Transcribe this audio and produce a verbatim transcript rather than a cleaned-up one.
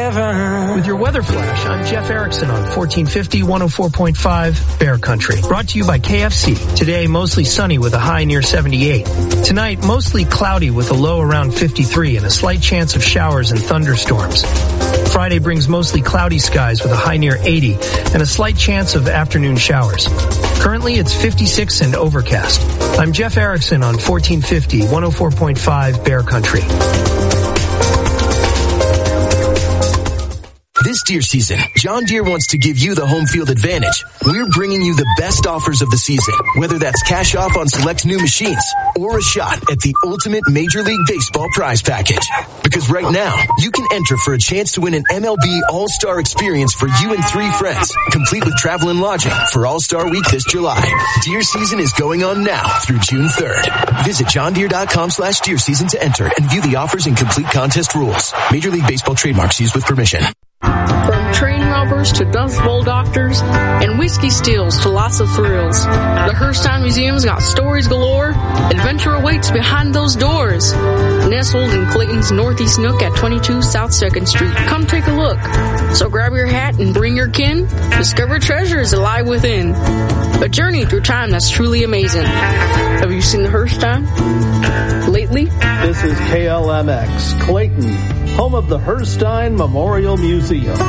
heaven. With your weather flash, I'm Jeff Erickson on fourteen fifty, one oh four point five Bear Country. Brought to you by K F C. Today, mostly sunny with a high near seventy-eight. Tonight, mostly cloudy with a low around fifty-three and a slight chance of showers and thunderstorms. Friday brings mostly cloudy skies with a high near eighty and a slight chance of afternoon showers. Currently, it's fifty-six and overcast. I'm Jeff Erickson on fourteen fifty, one oh four point five Bear Country. This deer season, John Deere wants to give you the home field advantage. We're bringing you the best offers of the season, whether that's cash off on select new machines or a shot at the ultimate Major League Baseball prize package. Because right now, you can enter for a chance to win an M L B All-Star experience for you and three friends, complete with travel and lodging for All-Star Week this July. Deer season is going on now through June third. Visit johndeere.com slash deer season to enter and view the offers and complete contest rules. Major League Baseball trademarks used with permission. From train robbers to Dust Bowl doctors and whiskey stills to lots of thrills, the Herstein Museum's got stories galore. Adventure awaits behind those doors. Nestled in Clayton's Northeast Nook at twenty-two South second Street. Come take a look. So grab your hat and bring your kin. Discover treasures alive within. A journey through time that's truly amazing. Have you seen the Herstein lately? This is K L M X, Clayton, home of the Herstein Memorial Museum.